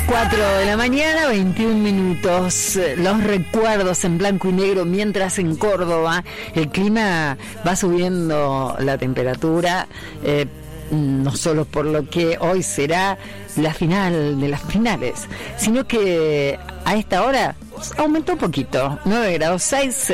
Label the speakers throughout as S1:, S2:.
S1: 4 de la mañana, 21 minutos. Los recuerdos en blanco y negro, mientras en Córdoba el clima va subiendo la temperatura, no solo por lo que hoy será la final de las finales, sino que a esta hora aumentó un poquito, 9 grados 6,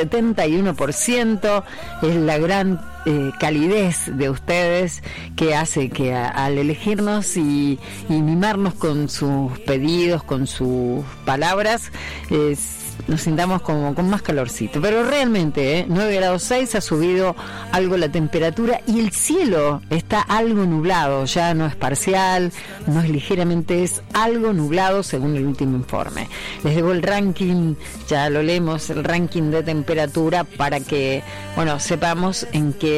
S1: 71%, es la gran calidez de ustedes que hace que al elegirnos y mimarnos con sus pedidos, con sus palabras, nos sintamos como con más calorcito. Pero realmente 9 grados 6 ha subido algo la temperatura y el cielo está algo nublado, ya no es parcial, no es ligeramente, es algo nublado según el último informe. Les debo el ranking, ya lo leemos, el ranking de temperatura para que, bueno, sepamos en qué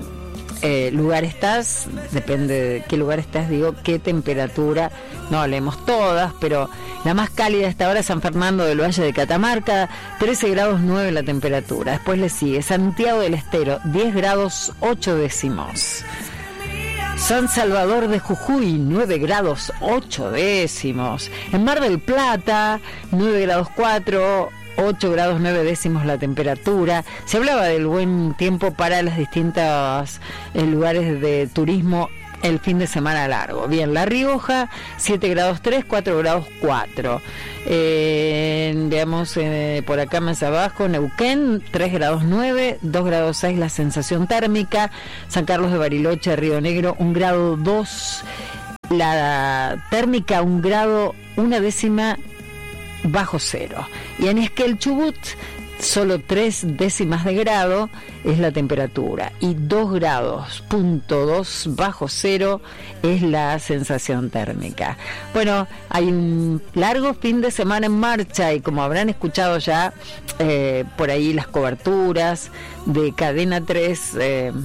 S1: lugar estás, depende de qué lugar estás, digo, qué temperatura, no leemos todas, pero la más cálida hasta ahora es San Fernando del Valle de Catamarca, 13 grados 9 la temperatura. Después le sigue Santiago del Estero, 10 grados 8 décimos. San Salvador de Jujuy, 9 grados 8 décimos. En Mar del Plata, 9 grados 4, 8 grados 9 décimos la temperatura. Se hablaba del buen tiempo para las distintas lugares de turismo el fin de semana largo. Bien, La Rioja, 7 grados 3, 4 grados 4. Veamos por acá más abajo, Neuquén, 3 grados 9, 2 grados 6 la sensación térmica. San Carlos de Bariloche, Río Negro, 1 grado 2. La térmica, 1 grado, 1 décima bajo cero. Y en Esquel, Chubut, solo 3 décimas de grado es la temperatura y 2 grados, punto 2 bajo cero es la sensación térmica. Bueno, hay un largo fin de semana en marcha y como habrán escuchado ya por ahí las coberturas de Cadena 3,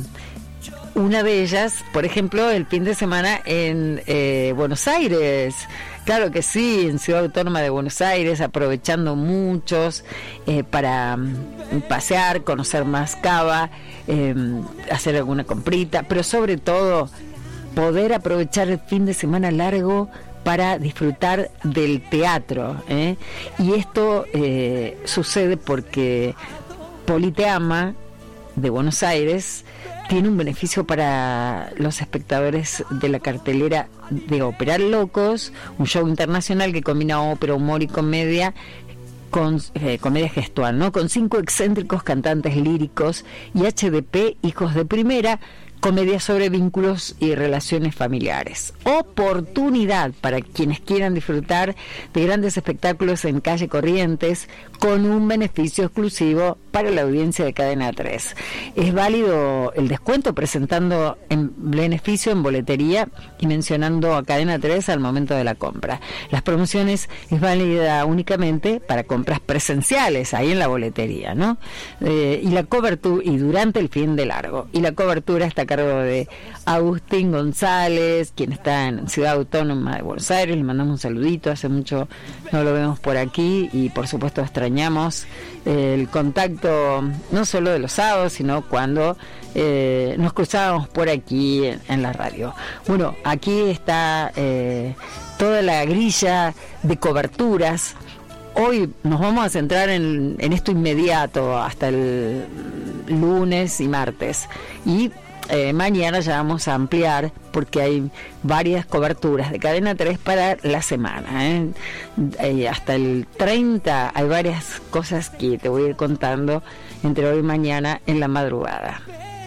S1: una de ellas, por ejemplo, el fin de semana en Buenos Aires. Claro que sí, en Ciudad Autónoma de Buenos Aires, aprovechando muchos para pasear, conocer más Cava, hacer alguna comprita, pero sobre todo poder aprovechar el fin de semana largo para disfrutar del teatro. Y esto sucede porque Politeama de Buenos Aires tiene un beneficio para los espectadores de la cartelera de Operar Locos, un show internacional que combina ópera, humor y comedia, con comedia gestual, ¿no? Con 5 excéntricos cantantes líricos y HDP, hijos de primera, comedia sobre vínculos y relaciones familiares. Oportunidad para quienes quieran disfrutar de grandes espectáculos en calle Corrientes con un beneficio exclusivo para la audiencia de Cadena 3. Es válido el descuento presentando en beneficio en boletería y mencionando a Cadena 3 al momento de la compra. Las promociones es válida únicamente para compras presenciales ahí en la boletería, ¿no? Y la cobertura, y durante el fin de largo. Y la cobertura está a cargo de Agustín González, quien está en Ciudad Autónoma de Buenos Aires. Le mandamos un saludito, hace mucho no lo vemos por aquí y por supuesto extrañamos el contacto no solo de los sábados, sino cuando nos cruzábamos por aquí en la radio. Bueno, aquí está toda la grilla de coberturas. Hoy nos vamos a centrar en esto inmediato hasta el lunes y martes, y mañana ya vamos a ampliar porque hay varias coberturas de Cadena 3 para la semana, hasta el 30 hay varias cosas que te voy a ir contando entre hoy y mañana en la madrugada.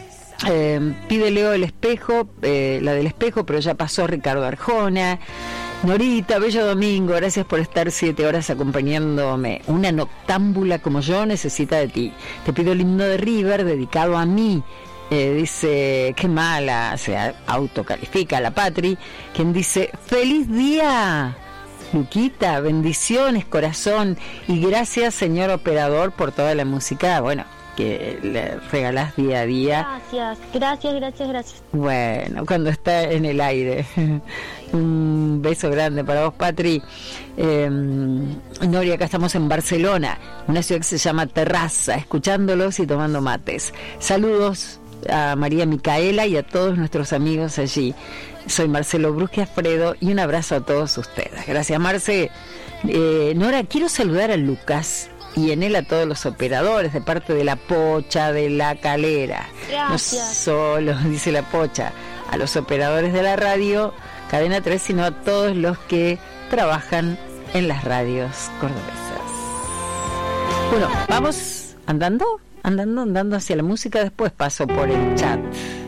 S1: Pide Leo el espejo, la del espejo, pero ya pasó Ricardo Arjona. Norita, bello domingo, gracias por estar 7 horas acompañándome. Una noctámbula como yo necesita de ti. Te pido el himno de River dedicado a mí. Dice, qué mala, se autocalifica la Patri, quien dice, feliz día, Luquita, bendiciones, corazón, y gracias, señor operador, por toda la música, bueno, que le regalás día a día. Gracias. Bueno, cuando está en el aire. Un beso grande para vos, Patri. Nori, acá estamos en Barcelona, una ciudad que se llama Terrassa, escuchándolos y tomando mates. Saludos a María Micaela y a todos nuestros amigos allí. Soy Marcelo Brusque Alfredo y un abrazo a todos ustedes. Gracias, Marce. Nora, quiero saludar a Lucas y en él a todos los operadores de parte de La Pocha, de La Calera.
S2: Gracias.
S1: No solo, dice La Pocha, a los operadores de la radio Cadena 3, sino a todos los que trabajan en las radios cordobesas. Bueno, vamos andando hacia la música, después paso por el chat.